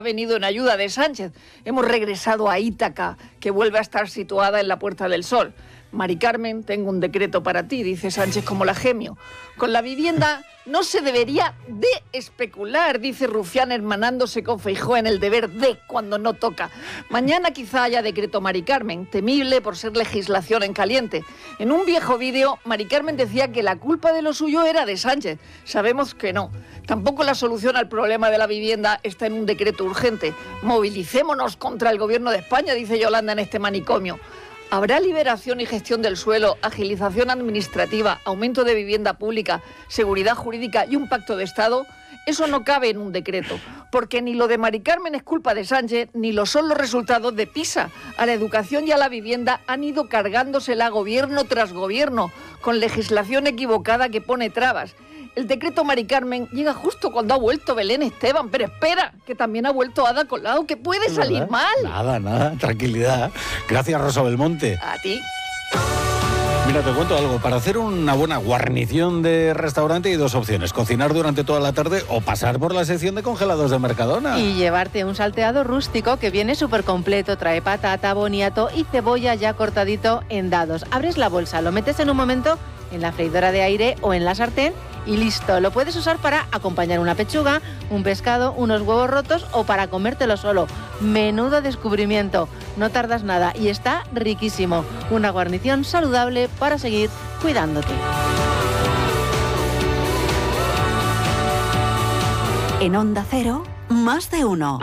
venido en ayuda de Sánchez. Hemos regresado a Ítaca, que vuelve a estar situada en la Puerta del Sol. Mari Carmen, tengo un decreto para ti, dice Sánchez como la gemio. Con la vivienda no se debería de especular, dice Rufián hermanándose con Feijóo en el deber de cuando no toca. Mañana quizá haya decreto Mari Carmen, temible por ser legislación en caliente. En un viejo vídeo, Mari Carmen decía que la culpa de lo suyo era de Sánchez. Sabemos que no. Tampoco la solución al problema de la vivienda está en un decreto urgente. Movilicémonos contra el gobierno de España, dice Yolanda en este manicomio. ¿Habrá liberación y gestión del suelo, agilización administrativa, aumento de vivienda pública, seguridad jurídica y un pacto de Estado? Eso no cabe en un decreto, porque ni lo de Mari Carmen es culpa de Sánchez, ni lo son los resultados de PISA. A la educación y a la vivienda han ido cargándosela gobierno tras gobierno, con legislación equivocada que pone trabas. El decreto Mari Carmen llega justo cuando ha vuelto Belén Esteban, pero espera, que también ha vuelto Ada Colau, que puede salir mal. Nada, tranquilidad. Gracias, Rosa Belmonte. A ti. Mira, te cuento algo. Para hacer una buena guarnición de restaurante hay dos opciones. Cocinar durante toda la tarde o pasar por la sección de congelados de Mercadona. Y llevarte un salteado rústico que viene súper completo. Trae patata, boniato y cebolla ya cortadito en dados. Abres la bolsa, lo metes en un momento en la freidora de aire o en la sartén y listo. Lo puedes usar para acompañar una pechuga, un pescado, unos huevos rotos o para comértelo solo. Menudo descubrimiento. No tardas nada y está riquísimo. Una guarnición saludable para seguir cuidándote. En Onda Cero, más de uno.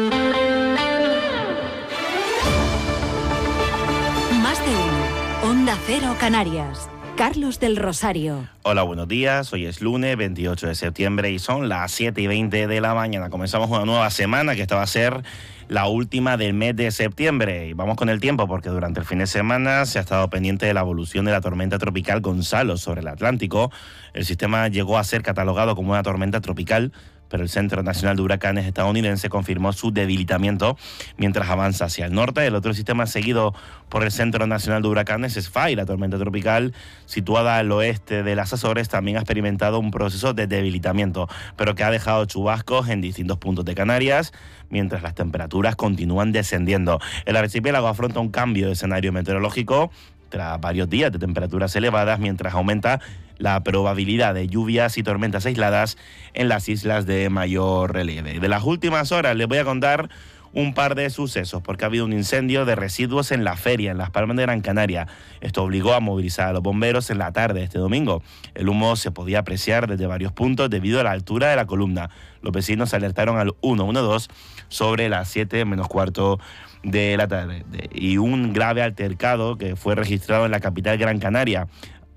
Más de uno. Onda Cero Canarias. Carlos del Rosario. Hola, buenos días. Hoy es lunes 28 de septiembre y son las 7:20 de la mañana. Comenzamos una nueva semana que esta va a ser la última del mes de septiembre. Y vamos con el tiempo porque durante el fin de semana se ha estado pendiente de la evolución de la tormenta tropical Gonzalo sobre el Atlántico. El sistema llegó a ser catalogado como una tormenta tropical, pero el Centro Nacional de Huracanes estadounidense confirmó su debilitamiento mientras avanza hacia el norte. El otro sistema seguido por el Centro Nacional de Huracanes es Fay. La tormenta tropical situada al oeste de las Azores también ha experimentado un proceso de debilitamiento, pero que ha dejado chubascos en distintos puntos de Canarias, mientras las temperaturas continúan descendiendo. El archipiélago afronta un cambio de escenario meteorológico tras varios días de temperaturas elevadas, mientras aumenta la probabilidad de lluvias y tormentas aisladas en las islas de mayor relieve. De las últimas horas les voy a contar un par de sucesos, porque ha habido un incendio de residuos en la feria, en Las Palmas de Gran Canaria. Esto obligó a movilizar a los bomberos en la tarde de este domingo. El humo se podía apreciar desde varios puntos debido a la altura de la columna. Los vecinos alertaron al 112 sobre las 7 menos cuarto de la tarde. Y un grave altercado que fue registrado en la capital Gran Canaria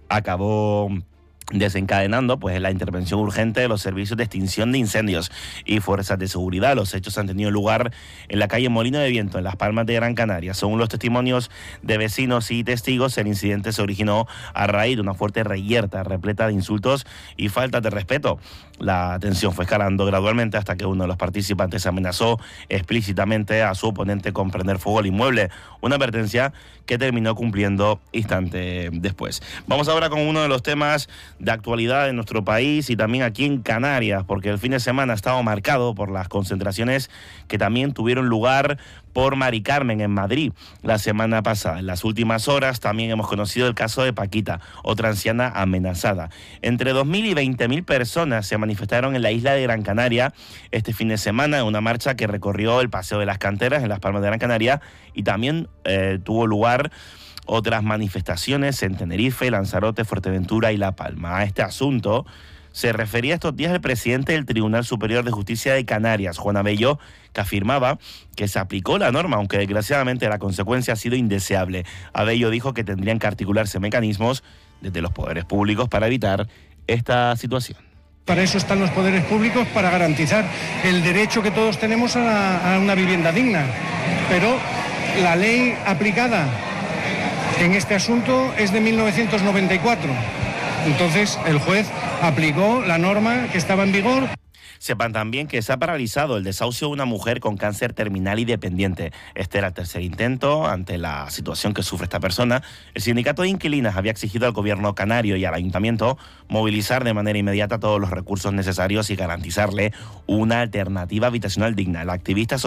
acabó desencadenando pues la intervención urgente de los servicios de extinción de incendios y fuerzas de seguridad. Los hechos han tenido lugar en la calle Molino de Viento, en Las Palmas de Gran Canaria. Según los testimonios de vecinos y testigos, el incidente se originó a raíz de una fuerte reyerta repleta de insultos y faltas de respeto. La tensión fue escalando gradualmente hasta que uno de los participantes amenazó explícitamente a su oponente con prender fuego al inmueble, una advertencia que terminó cumpliendo instante después. Vamos ahora con uno de los temas de actualidad en nuestro país y también aquí en Canarias, porque el fin de semana ha estado marcado por las concentraciones que también tuvieron lugar por Mari Carmen en Madrid la semana pasada. En las últimas horas también hemos conocido el caso de Paquita, otra anciana amenazada. Entre 2.000 y 20.000 personas se manifestaron en la isla de Gran Canaria este fin de semana en una marcha que recorrió el Paseo de las Canteras en Las Palmas de Gran Canaria y también tuvo lugar otras manifestaciones en Tenerife, Lanzarote, Fuerteventura y La Palma. A este asunto se refería estos días el presidente del Tribunal Superior de Justicia de Canarias, Juan Abello, que afirmaba que se aplicó la norma, aunque desgraciadamente la consecuencia ha sido indeseable. Abello dijo que tendrían que articularse mecanismos desde los poderes públicos para evitar esta situación. Para eso están los poderes públicos, para garantizar el derecho que todos tenemos a una vivienda digna. Pero la ley aplicada en este asunto es de 1994. Entonces, el juez aplicó la norma que estaba en vigor. Sepan también que se ha paralizado el desahucio de una mujer con cáncer terminal y dependiente. Este era el tercer intento ante la situación que sufre esta persona. El sindicato de inquilinas había exigido al gobierno canario y al ayuntamiento movilizar de manera inmediata todos los recursos necesarios y garantizarle una alternativa habitacional digna. La activista